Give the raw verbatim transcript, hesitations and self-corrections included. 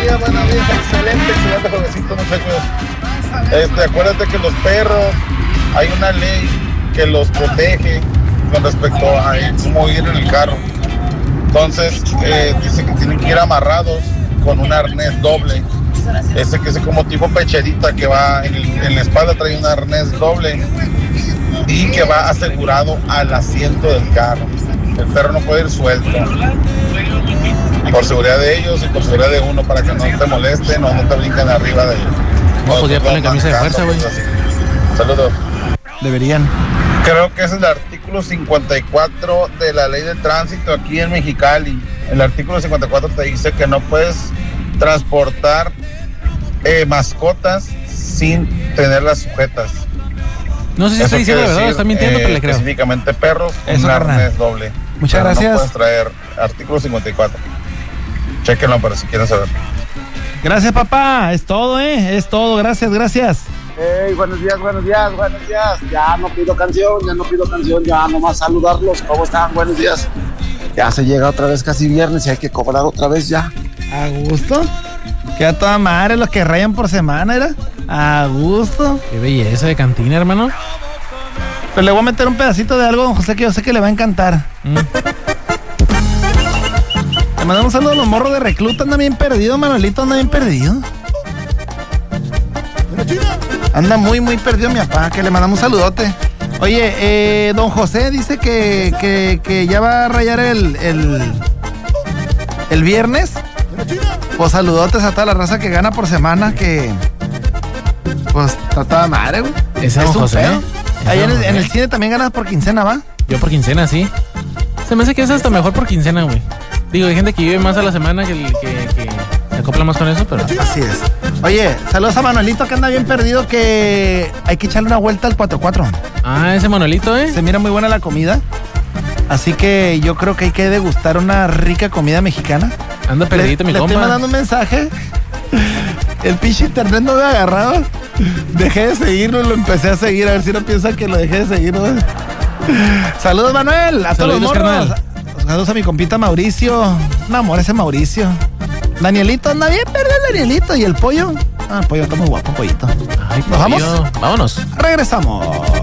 días, buenos días. Excelente, excelente jovencito, muchachos. Este, acuérdate que los perros, hay una ley que los protege con respecto a cómo ir en el carro. Entonces, eh, dice que tienen que ir amarrados con un arnés doble. Ese que es como tipo pecherita que va en, el, en la espalda, trae un arnés doble y que va asegurado al asiento del carro. El perro no puede ir suelto. Por seguridad de ellos y por seguridad de uno, para que no te molesten o no te brinquen arriba de ellos. No, pues ya ponen camisa de fuerza, güey. Saludos. Deberían. Creo que es el artículo cincuenta y cuatro de la ley de tránsito aquí en Mexicali. El artículo cincuenta y cuatro te dice que no puedes transportar eh, mascotas sin tenerlas sujetas. No sé si Eso estoy diciendo la verdad, decir, está mintiendo, eh, pero le creo. Específicamente perros, Eso, un carnal. arnés doble. Muchas Pero gracias. No puedes traer artículo cincuenta y cuatro. Chéquenlo para si quieren saber. Gracias, papá. Es todo, ¿eh? Es todo. Gracias, gracias. Hey, buenos días, buenos días, buenos días. Ya no pido canción, ya no pido canción, ya nomás saludarlos. ¿Cómo están? Buenos días. Ya se llega otra vez casi viernes y hay que cobrar otra vez ya. A gusto. Queda toda madre los que rayan por semana, ¿era? A gusto. Qué belleza de cantina, hermano. Pero le voy a meter un pedacito de algo, don José, que yo sé que le va a encantar. Mm. Le mandamos un saludo a los morros de recluta. Anda bien perdido, Manuelito, anda bien perdido. Anda muy, muy perdido mi papá, que le mandamos un saludote. Oye, eh, don José dice que, que, que ya va a rayar el, el, el viernes. Pues saludotes a toda la raza que gana por semana, que pues está toda madre, güey. Ese es don José, pedo. ¿eh? Ahí Ese en don el, en José. el cine también ganas por quincena, ¿va? Yo por quincena, sí. Se me hace que es hasta mejor por quincena, güey. Digo, hay gente que vive más a la semana que, el- que, que se acopla más con eso, pero... Así es. Oye, saludos a Manuelito que anda bien perdido, que hay que echarle una vuelta al cuatro cuatro. Ah, ese Manuelito, ¿eh? Se mira muy buena la comida. Así que yo creo que hay que degustar una rica comida mexicana. Anda perdidito, le, mi le compa. estoy mandando un mensaje. El pinche internet no me agarraba. Dejé de seguirlo, lo empecé a seguir. A ver si no piensa que lo dejé de seguir, ¿no? Saludos, Manuel. A todos los Saludos, morros. carnal. Saludos a mi compita Mauricio. Un amor ese Mauricio. Danielito, anda bien, perdón, Danielito. ¿Y el pollo? Ah, el pollo está muy guapo, pollito. Ay, ¿Nos vamos? pollo. Vámonos. Regresamos.